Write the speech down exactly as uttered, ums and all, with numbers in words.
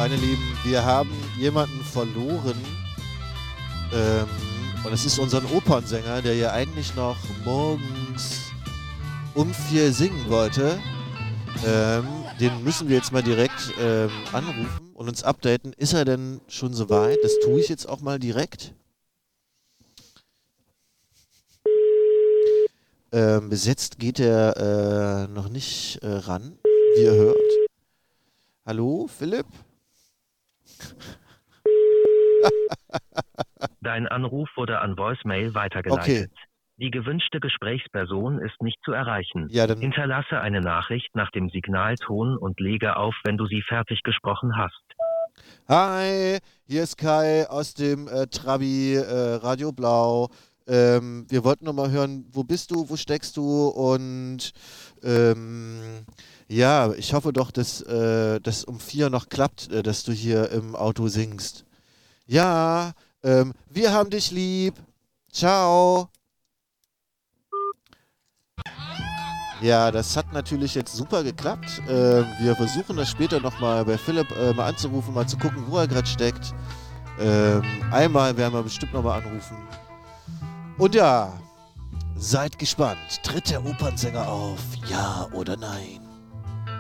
Meine Lieben, wir haben jemanden verloren. Ähm, und es ist unseren Opernsänger, der ja eigentlich noch morgens um vier singen wollte. Ähm, den müssen wir jetzt mal direkt ähm, anrufen und uns updaten. Ist er denn schon soweit? Das tue ich jetzt auch mal direkt. Ähm, besetzt geht er äh, noch nicht äh, ran, wie ihr hört. Hallo, Philipp? Dein Anruf wurde an Voicemail weitergeleitet. Okay. Die gewünschte Gesprächsperson ist nicht zu erreichen. Ja, dann Hinterlasse eine Nachricht nach dem Signalton und lege auf, wenn du sie fertig gesprochen hast. Hi, hier ist Kai aus dem äh, Trabi äh, Radio Blau. Ähm, wir wollten noch mal hören, wo bist du, wo steckst du und ähm, ja, ich hoffe doch, dass äh, das um vier noch klappt, äh, dass du hier im Auto singst. Ja, ähm, wir haben dich lieb. Ciao. Ja, das hat natürlich jetzt super geklappt. Ähm, wir versuchen das später nochmal bei Philipp äh, mal anzurufen, mal zu gucken, wo er gerade steckt. Ähm, einmal werden wir bestimmt nochmal anrufen. Und ja, seid gespannt. Tritt der Opernsänger auf? Ja oder nein?